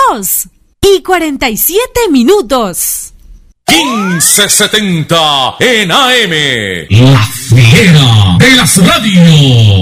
2:47. 1570 en AM. La fiera de las radios.